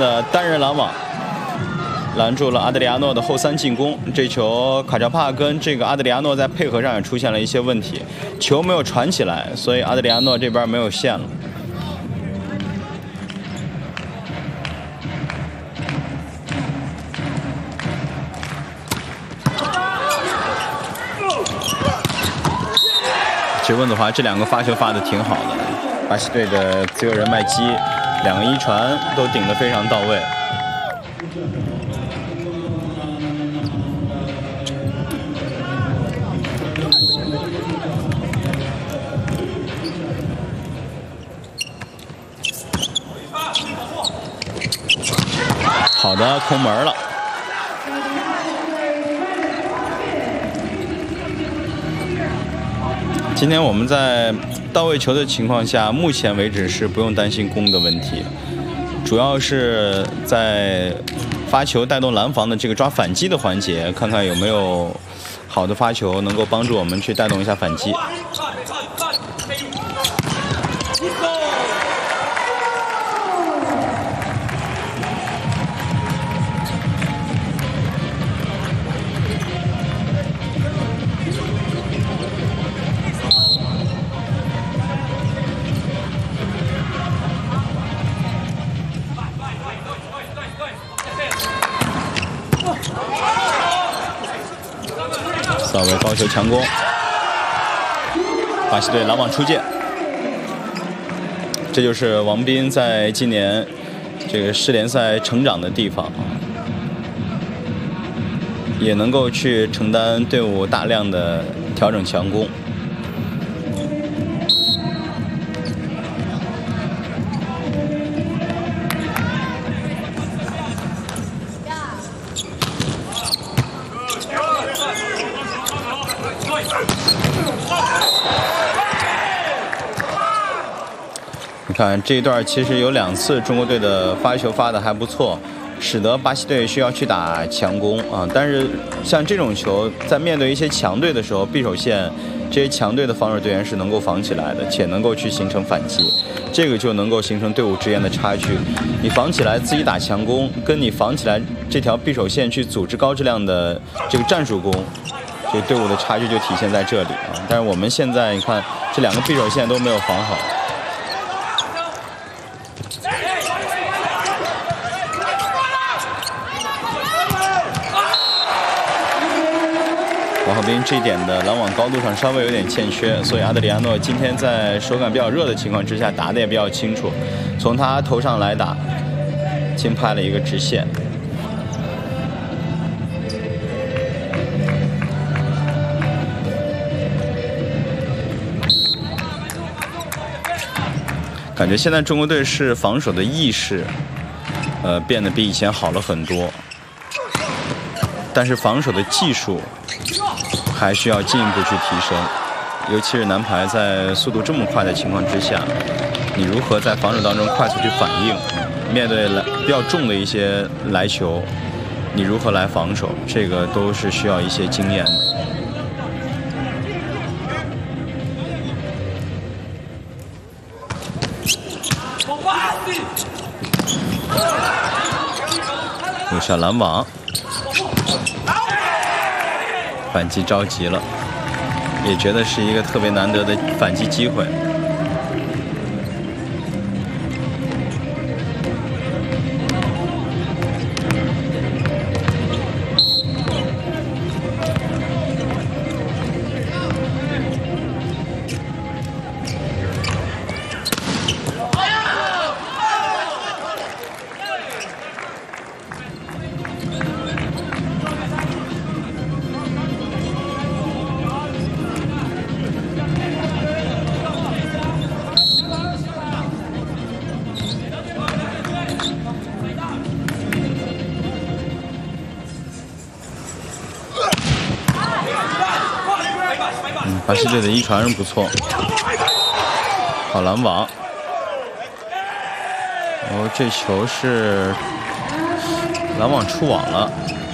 的单人拦网，拦住了阿德里亚诺的后三进攻。这球卡乔帕跟这个阿德里亚诺在配合上也出现了一些问题，球没有传起来，所以阿德里亚诺这边没有线了。其实温子华这2个发球发的挺好的，巴西队的自由人麦基2个一传都顶得非常到位。好的，空门了。今天我们在到位球的情况下，目前为止是不用担心攻的问题，主要是在发球带动拦防的这个抓反击的环节，看看有没有好的发球能够帮助我们去带动一下反击。萨维高球强攻，巴西队拦网出界。这就是王斌在今年这个世联赛成长的地方，也能够去承担队伍大量的调整强攻。你看这一段其实有2次中国队的发球发的还不错，使得巴西队需要去打强攻啊。但是像这种球，在面对一些强队的时候，匕首线这些强队的防守队员是能够防起来的，且能够去形成反击，这个就能够形成队伍之间的差距。你防起来自己打强攻，跟你防起来这条匕首线去组织高质量的这个战术攻，这个队伍的差距就体现在这里啊。但是我们现在你看这2个匕首线都没有防好。王浩斌这一点的拦网高度上稍微有点欠缺，所以阿德里亚诺今天在手感比较热的情况之下打的也比较清楚，从他头上来打，轻拍了一个直线。感觉现在中国队是防守的意识，变得比以前好了很多，但是防守的技术还需要进一步去提升，尤其是男排在速度这么快的情况之下，你如何在防守当中快速去反应？面对比较重的一些来球，你如何来防守？这个都是需要一些经验的。有小拦网。反击着急了，也觉得是一个特别难得的反击机会。巴西队的一传是不错，好拦网。然后这球是拦网出网了。